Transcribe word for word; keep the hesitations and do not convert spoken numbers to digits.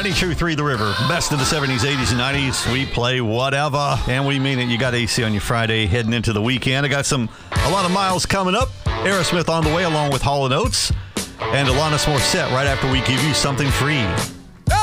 ninety-two point three The River. Best of the seventies, eighties, and nineties. We play whatever, and we mean it. You got A C on your Friday heading into the weekend. I got some a lot of miles coming up. Aerosmith on the way along with Hall and Oates. And Alanis Morissette right after we give you something free.